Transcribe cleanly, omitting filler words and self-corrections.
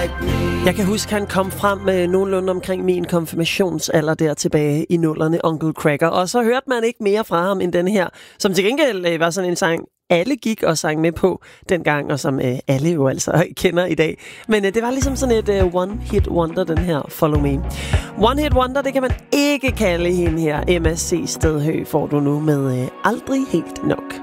Jeg kan huske, han kom frem med nogenlunde omkring min konfirmationsalder der tilbage i nullerne, Uncle Cracker. Og så hørte man ikke mere fra ham end den her, som til gengæld var sådan en sang, alle gik og sang med på dengang, og som alle jo altså kender i dag. Men det var ligesom sådan et one-hit wonder, den her Follow Me. One-hit wonder, det kan man ikke kalde hende her. MSC Stedhøj får du nu med Aldrig Helt Nok.